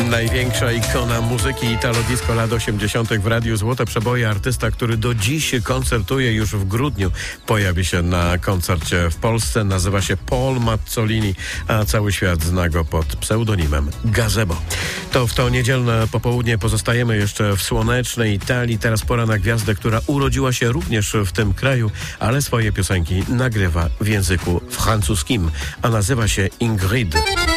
Największa ikona muzyki italo-disco lat 80. w Radiu Złote Przeboje, artysta, który do dziś koncertuje, już w grudniu pojawi się na koncercie w Polsce. Nazywa się Paul Mazzolini, a cały świat zna go pod pseudonimem Gazebo. To w to niedzielne popołudnie pozostajemy jeszcze w słonecznej Italii. Teraz pora na gwiazdę, która urodziła się również w tym kraju, ale swoje piosenki nagrywa w języku francuskim, a nazywa się Ingrid.